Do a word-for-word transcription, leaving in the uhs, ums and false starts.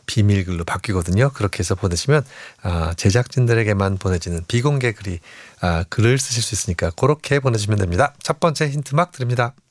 비밀글로 바뀌거든요. 그렇게 해서 보내시면 아, 제작진들에게만 보내지는 비공개 글이 아, 글을 쓰실 수 있으니까 그렇게 보내주시면 됩니다. 첫 번째 힌트 막 드립니다.